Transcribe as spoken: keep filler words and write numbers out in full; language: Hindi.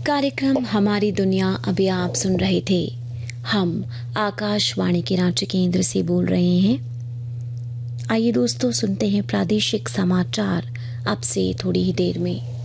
कार्यक्रम हमारी दुनिया अभी आप सुन रहे थे। हम आकाशवाणी के रांची केंद्र से बोल रहे हैं। आइए दोस्तों, सुनते हैं प्रादेशिक समाचार अब से थोड़ी ही देर में।